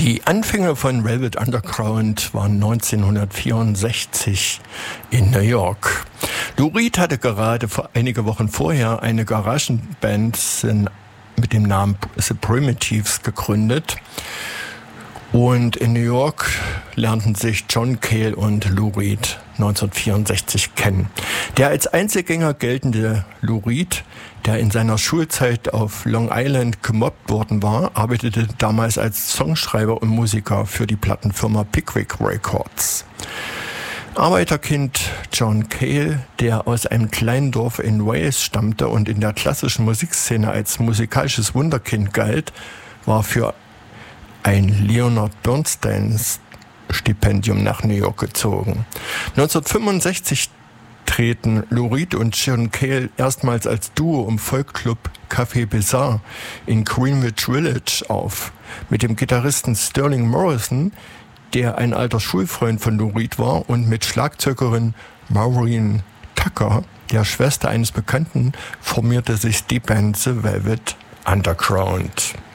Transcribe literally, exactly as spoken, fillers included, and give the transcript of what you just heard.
Die Anfänge von Velvet Underground waren neunzehnhundertvierundsechzig in New York. Lou Reed hatte gerade vor einige Wochen vorher eine Garagenband mit dem Namen The Primitives gegründet. Und in New York lernten sich John Cale und Lou Reed neunzehnhundertvierundsechzig kennen. Der als Einzelgänger geltende Lou Reed, der in seiner Schulzeit auf Long Island gemobbt worden war, arbeitete damals als Songschreiber und Musiker für die Plattenfirma Pickwick Records. Arbeiterkind John Cale, der aus einem kleinen Dorf in Wales stammte und in der klassischen Musikszene als musikalisches Wunderkind galt, war für ein Leonard Bernsteins Stipendium nach New York gezogen. neunzehnhundertfünfundsechzig treten Lou Reed und John Cale erstmals als Duo im Folkclub Café Bizarre in Greenwich Village auf, mit dem Gitarristen Sterling Morrison, der ein alter Schulfreund von Lou Reed war, und mit Schlagzeugerin Maureen Tucker, der Schwester eines Bekannten, formierte sich die Band The Velvet Underground.